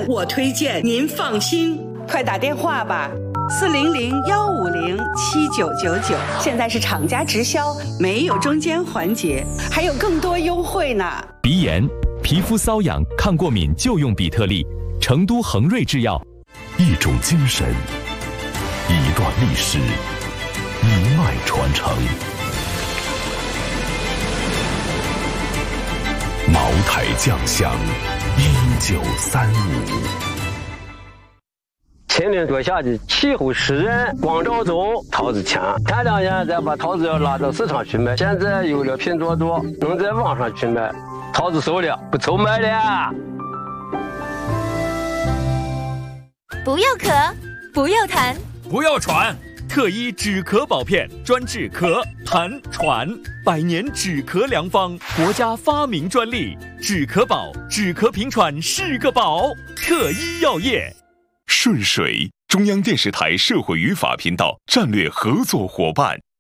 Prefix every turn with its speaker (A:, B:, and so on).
A: 我推荐，您放心。快打电话吧，400-150-7999。现在是厂家直销，没有中间环节，还有更多优惠呢。
B: 鼻炎、皮肤瘙痒、抗过敏就用比特利。成都恒瑞制药。
C: 一种精神，一段历史，一脉传承。茅台酱香1935。
D: 清明做下的气候湿润，光照中桃子强。前2年再把桃子要拉到市场去卖，现在有了拼多多，能在网上去卖。桃子熟了，不愁卖了。
E: 不要咳，不要痰，
B: 不要喘。特医止咳宝片，专治咳、痰、喘，100年止咳良方，国家发明专利。止咳宝，止咳平喘是个宝。特医药业。
C: 顺水，中央电视台社会语法频道战略合作伙伴。